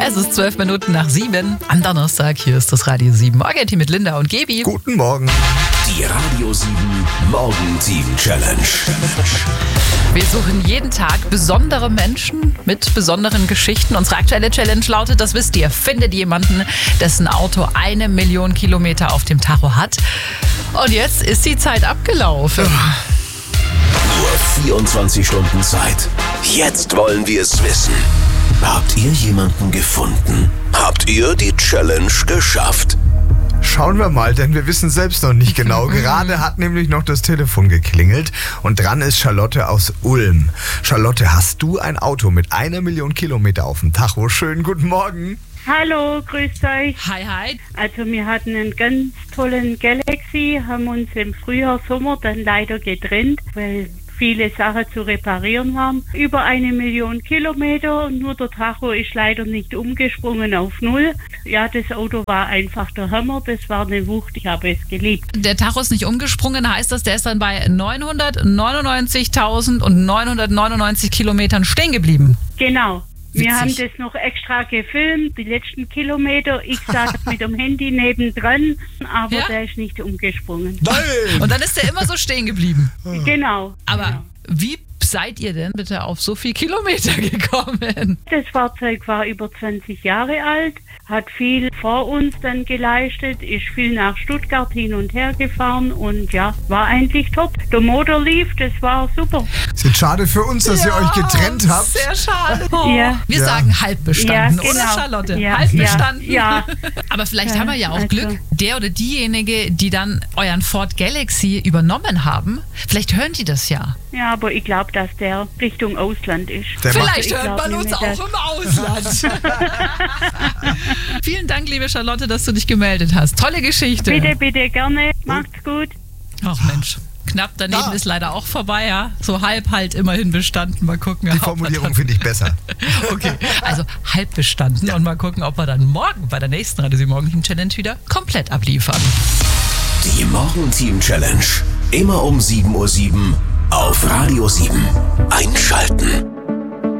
Es ist 12 Minuten nach 7 am Donnerstag. Hier ist das Radio 7 Morgenteam mit Linda und Gebi. Guten Morgen. Die Radio 7 Morgenteam Challenge. Wir suchen jeden Tag besondere Menschen mit besonderen Geschichten. Unsere aktuelle Challenge lautet, das wisst ihr, findet jemanden, dessen Auto 1 Million Kilometer auf dem Tacho hat. Und jetzt ist die Zeit abgelaufen. Nur 24 Stunden Zeit. Jetzt wollen wir es wissen. Habt ihr jemanden gefunden? Habt ihr die Challenge geschafft? Schauen wir mal, denn wir wissen selbst noch nicht genau. Gerade hat nämlich noch das Telefon geklingelt und dran ist Charlotte aus Ulm. Charlotte, hast du ein Auto mit 1 Million Kilometer auf dem Tacho? Schönen guten Morgen. Hallo, grüßt euch. Hi, hi. Also wir hatten einen ganz tollen Galaxy, haben uns im Frühjahr, Sommer dann leider getrennt, weil viele Sachen zu reparieren waren. Über 1 Million Kilometer und nur der Tacho ist leider nicht umgesprungen auf 0. Ja, das Auto war einfach der Hammer, das war eine Wucht, ich habe es geliebt. Der Tacho ist nicht umgesprungen, heißt das, der ist dann bei 999.999 Kilometern stehen geblieben. Genau. Wir Witzig. haben das noch extra gefilmt, die letzten Kilometer. Ich saß mit dem Handy nebendran, aber Ja? der ist nicht umgesprungen. Nein! Und dann ist der immer so stehen geblieben. Genau. Aber genau. wie seid ihr denn bitte auf so viel Kilometer gekommen? Das Fahrzeug war über 20 Jahre alt, hat viel vor uns dann geleistet, ist viel nach Stuttgart hin und her gefahren und ja, war eigentlich top. Der Motor lief, das war super. Ist jetzt schade für uns, dass ihr euch getrennt habt. Sehr schade. Oh. Ja. Wir Ja. sagen halb bestanden, Ja, genau. oder Charlotte? Ja, Halb ja, bestanden. ja. Aber vielleicht haben wir ja auch Also- Glück. Der oder diejenige, die dann euren Ford Galaxy übernommen haben, vielleicht hören die das ja. Ja, aber ich glaube, dass der Richtung Ausland ist. Der macht- Vielleicht ich hört glaub man nicht uns mehr, auch im Ausland. Vielen Dank, liebe Charlotte, dass du dich gemeldet hast. Tolle Geschichte. Bitte, bitte, gerne. Macht's gut. Ach Mensch, knapp daneben Ja. ist leider auch vorbei, ja. So halb halt immerhin bestanden. Mal gucken. Die Formulierung finde ich besser. Okay, also halb bestanden und mal gucken, ob wir dann morgen bei der nächsten Radio 7 Morgenteam Challenge wieder komplett abliefern. Die Morgenteam Challenge. Immer um 7:07 Uhr auf Radio 7. Einschalten.